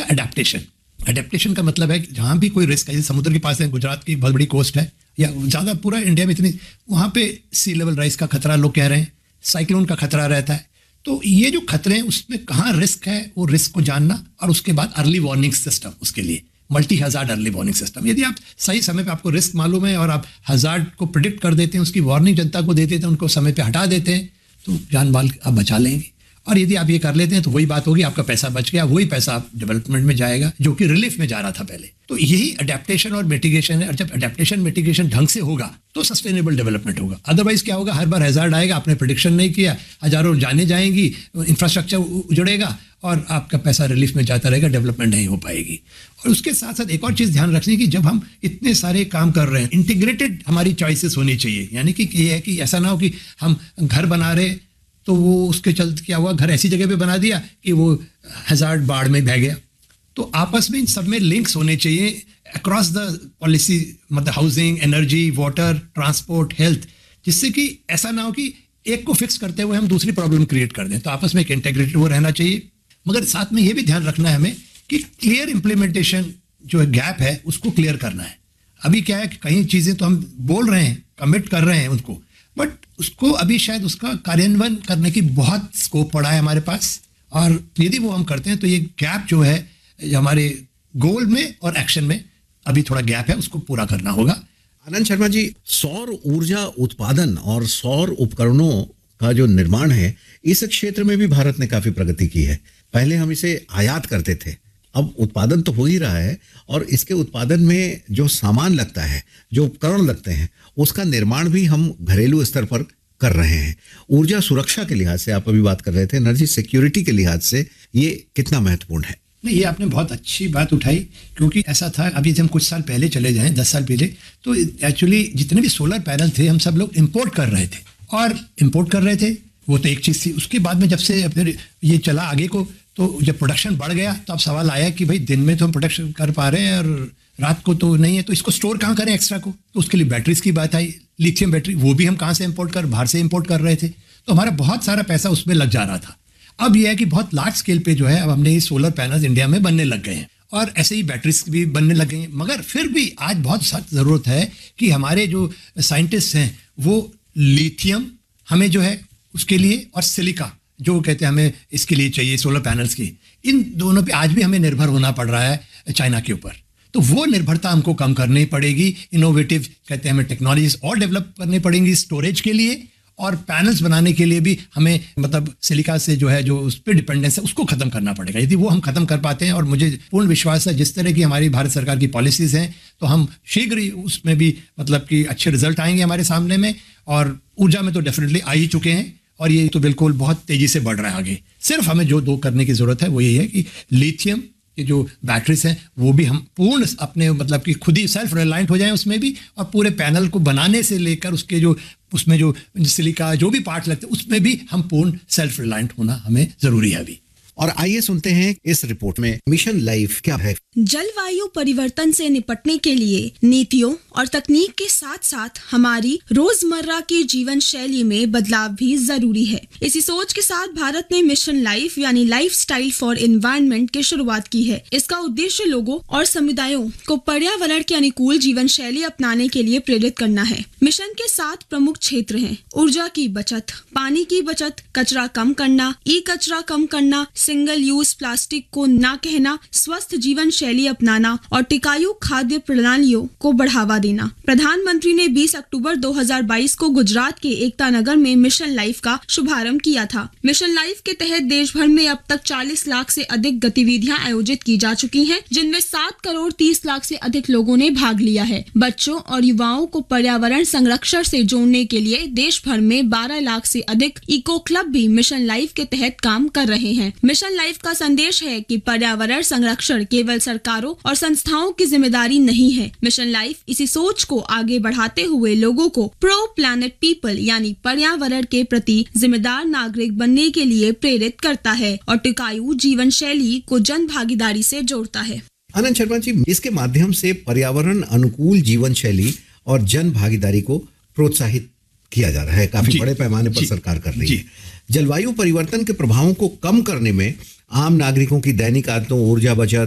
Adaptation. Adaptation का मतलब है कि जहाँ भी कोई रिस्क है, जैसे समुद्र के पास है, गुजरात की बहुत बड़ी कोस्ट है, या ज़्यादा पूरा इंडिया में इतनी, वहाँ पे सी लेवल राइज का खतरा लोग कह रहे हैं, साइक्लोन का खतरा रहता है। तो ये जो खतरे हैं उसमें कहाँ रिस्क है, वो रिस्क को जानना, और उसके बाद अर्ली वार्निंग सिस्टम, उसके लिए multi hazard early warning system. यदि आप सही समय पे, आपको रिस्क मालूम है और आप हज़ार्ड को प्रिडिक्ट कर देते हैं, उसकी वार्निंग जनता को दे देते हैं, उनको समय पे हटा देते हैं, तो जान माल आप बचा लेंगे। और यदि आप ये कर लेते हैं तो वही बात होगी, आपका पैसा बच गया, वही पैसा आप डेवलपमेंट में जाएगा जो कि रिलीफ में जा रहा था पहले। तो यही अडेप्टेशन और मिटिगेशन है, और जब अडेप्टेशन मिटिगेशन ढंग से होगा तो सस्टेनेबल डेवलपमेंट होगा। अदरवाइज क्या होगा, हर बार हैजार्ड आएगा, आपने प्रिडिक्शन नहीं किया, हजारों जाने जाएंगी, इंफ्रास्ट्रक्चर उजड़ेगा और आपका पैसा रिलीफ में जाता रहेगा, डेवलपमेंट नहीं हो पाएगी। और उसके साथ साथ एक और चीज़ ध्यान रखनी कि जब हम इतने सारे काम कर रहे हैं, इंटीग्रेटेड हमारी चॉइसेस होनी चाहिए। यानी कि ये है कि ऐसा ना हो कि हम घर बना रहे तो वो उसके चलते क्या हुआ, घर ऐसी जगह पे बना दिया कि वो हज़ार्ड बाढ़ में बह गया। तो आपस में इन सब में लिंक्स होने चाहिए अक्रॉस द पॉलिसी, मतलब housing, energy, water, transport, health, जिससे कि ऐसा ना हो कि एक को फिक्स करते हुए हम दूसरी प्रॉब्लम क्रिएट कर दें। तो आपस में एक इंटीग्रेटेड वो रहना चाहिए, मगर साथ में ये भी ध्यान रखना है हमें कि क्लियर इम्प्लीमेंटेशन जो गैप है उसको क्लियर करना है। अभी क्या है कि कई चीज़ें तो हम बोल रहे हैं, कमिट कर रहे हैं उनको, बट उसको अभी शायद उसका कार्यान्वयन करने की बहुत स्कोप पड़ा है हमारे पास। और यदि वो हम करते हैं तो ये गैप जो है हमारे गोल में और एक्शन में अभी थोड़ा गैप है, उसको पूरा करना होगा। आनंद शर्मा जी, सौर ऊर्जा उत्पादन और सौर उपकरणों का जो निर्माण है, इस क्षेत्र में भी भारत ने काफी प्रगति की है। पहले हम इसे आयात करते थे, अब उत्पादन तो हो ही रहा है, और इसके उत्पादन में जो सामान लगता है, जो उपकरण लगते हैं, उसका निर्माण भी हम घरेलू स्तर पर कर रहे हैं। ऊर्जा सुरक्षा के लिहाज से आप अभी बात कर रहे थे, एनर्जी सिक्योरिटी के लिहाज से ये कितना महत्वपूर्ण है? नहीं, ये आपने बहुत अच्छी बात उठाई, क्योंकि ऐसा था, अभी जब हम कुछ साल पहले चले जाएं, 10 साल पहले, तो एक्चुअली जितने भी सोलर पैनल थे हम सब लोग इंपोर्ट कर रहे थे, और इंपोर्ट कर रहे थे, वो तो एक चीज़ थी। उसके बाद में जब से फिर ये चला आगे को, तो जब प्रोडक्शन बढ़ गया तो अब सवाल आया कि भाई दिन में तो हम प्रोडक्शन कर पा रहे हैं और रात को तो नहीं है, तो इसको स्टोर कहाँ करें एक्स्ट्रा को। तो उसके लिए बैटरीज की बात आई, लिथियम बैटरी, वो भी हम कहाँ से बाहर से इंपोर्ट कर रहे थे, तो हमारा बहुत सारा पैसा उसमें लग जा रहा था। अब यह है कि बहुत लार्ज स्केल पे जो है, अब हमने ये सोलर पैनल्स इंडिया में बनने लग गए हैं, और ऐसे ही बैटरीज भी बनने लग गई हैं। मगर फिर भी आज बहुत सख्त ज़रूरत है कि हमारे जो साइंटिस्ट हैं वो लिथियम हमें जो है उसके लिए, और सिलिका जो कहते हैं हमें इसके लिए चाहिए सोलर पैनल्स की, इन दोनों पे आज भी हमें निर्भर होना पड़ रहा है चाइना के ऊपर। तो वो निर्भरता हमको कम करनी पड़ेगी। इनोवेटिव कहते हैं हमें टेक्नोलॉजीज और डेवलप करनी पड़ेंगी स्टोरेज के लिए, और पैनल्स बनाने के लिए भी हमें मतलब सिलिका से जो है, जो उस पर डिपेंडेंस है, उसको खत्म करना पड़ेगा। यदि वो हम खत्म कर पाते हैं, और मुझे पूर्ण विश्वास है जिस तरह की हमारी भारत सरकार की पॉलिसीज़ हैं, तो हम शीघ्र ही उसमें भी मतलब कि अच्छे रिजल्ट आएंगे हमारे सामने में। और ऊर्जा में तो डेफिनेटली आ ही चुके हैं, और ये तो बिल्कुल बहुत तेज़ी से बढ़ रहा है आगे। सिर्फ हमें जो दो करने की ज़रूरत है वो यही है कि लिथियम की जो बैटरीज हैं वो भी हम पूर्ण अपने मतलब कि खुद ही सेल्फ रिलायंट हो जाएं उसमें भी, और पूरे पैनल को बनाने से लेकर उसके जो उसमें जो सिलिका जो भी पार्ट लगते हैं उसमें भी हम पूर्ण सेल्फ रिलायंट होना हमें ज़रूरी है अभी। और आइए सुनते हैं इस रिपोर्ट में मिशन लाइफ क्या है। जलवायु परिवर्तन से निपटने के लिए नीतियों और तकनीक के साथ साथ हमारी रोजमर्रा के जीवन शैली में बदलाव भी जरूरी है। इसी सोच के साथ भारत ने मिशन लाइफ यानी लाइफस्टाइल फॉर एनवायरनमेंट की शुरुआत की है। इसका उद्देश्य लोगों और समुदायों को पर्यावरण के अनुकूल जीवन शैली अपनाने के लिए प्रेरित करना है। मिशन के 7 प्रमुख क्षेत्र हैं: ऊर्जा की बचत, पानी की बचत, कचरा कम करना, ई कचरा कम करना, सिंगल यूज प्लास्टिक को ना कहना, स्वस्थ जीवन शैली अपनाना और टिकाऊ खाद्य प्रणालियों को बढ़ावा देना। प्रधानमंत्री ने 20 अक्टूबर 2022 को गुजरात के एकता नगर में मिशन लाइफ का शुभारंभ किया था। मिशन लाइफ के तहत देश भर में अब तक 40 लाख से अधिक गतिविधियां आयोजित की जा चुकी हैं, जिनमें 7 करोड़ 30 लाख से अधिक लोगों ने भाग लिया है। बच्चों और युवाओं को पर्यावरण संरक्षण से जोड़ने के लिए देश भर में 12 लाख से अधिक इको क्लब भी मिशन लाइफ के तहत काम कर रहे हैं। मिशन लाइफ का संदेश है कि पर्यावरण संरक्षण केवल सरकारों और संस्थाओं की जिम्मेदारी नहीं है। मिशन लाइफ इसी सोच को आगे बढ़ाते हुए लोगों को प्रो प्लैनेट पीपल यानी पर्यावरण के प्रति जिम्मेदार नागरिक बनने के लिए प्रेरित करता है और टिकाऊ जीवन शैली को जन भागीदारी से जोड़ता है। आनंद शर्मा जी, इसके माध्यम से पर्यावरण अनुकूल जीवन शैली और जन भागीदारी को प्रोत्साहित किया जा रहा है, काफी बड़े पैमाने पर सरकार कर रही है। जलवायु परिवर्तन के प्रभावों को कम करने में आम नागरिकों की दैनिक आदतों, ऊर्जा बचत,